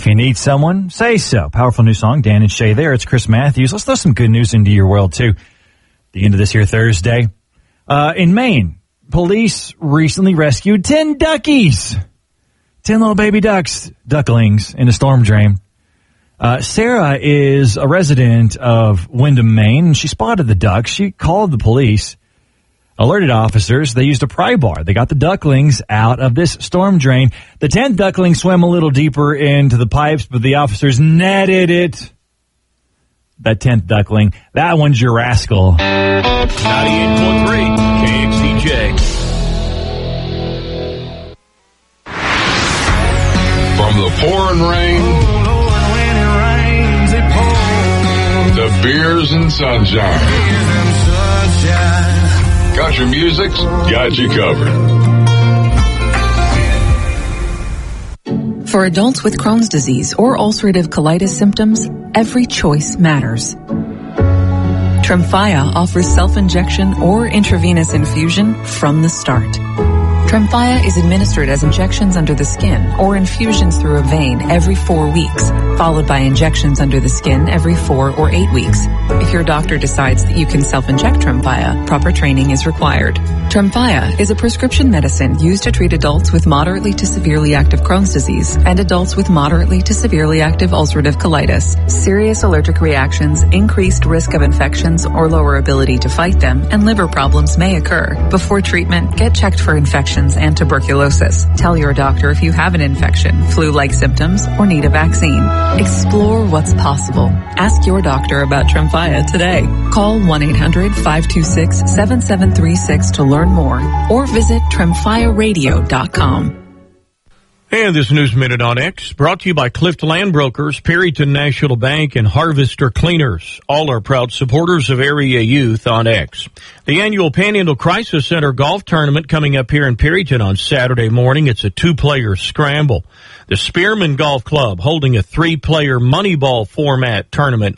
If you need someone, say so. Powerful new song, Dan and Shay there. It's Chris Matthews. Let's throw some good news into your world, too. The end of this here Thursday. In Maine, police recently rescued 10 duckies. 10 little baby ducklings in a storm drain. Sarah is a resident of Windham, Maine, and she spotted the ducks. She called the police, alerted officers. They used a pry bar. They got the ducklings out of this storm drain. The 10th duckling swam a little deeper into the pipes, but the officers netted it. That 10th duckling, that one's your rascal. 98.3 KXCJ. From the pouring rain to beers and sunshine. Country music's got you covered. For adults with Crohn's disease or ulcerative colitis symptoms, every choice matters. Tremfya offers self-injection or intravenous infusion from the start. Tremfya is administered as injections under the skin or infusions through a vein every 4 weeks, followed by injections under the skin every 4 or 8 weeks. If your doctor decides that you can self-inject Tremfya, proper training is required. Tremfya is a prescription medicine used to treat adults with moderately to severely active Crohn's disease and adults with moderately to severely active ulcerative colitis. Serious allergic reactions, increased risk of infections or lower ability to fight them, and liver problems may occur. Before treatment, get checked for infections and tuberculosis. Tell your doctor if you have an infection, flu-like symptoms, or need a vaccine. Explore what's possible. Ask your doctor about Tremfya today. Call 1-800-526-7736 to learn more or visit TremfyaRadio.com. And this News Minute on X brought to you by Clift Land Brokers, Perryton National Bank, and Harvester Cleaners. All are proud supporters of area youth on X. The annual Panhandle Crisis Center golf tournament coming up here in Perryton on Saturday morning. It's a 2-player scramble. The Spearman Golf Club holding a 3-player Moneyball format tournament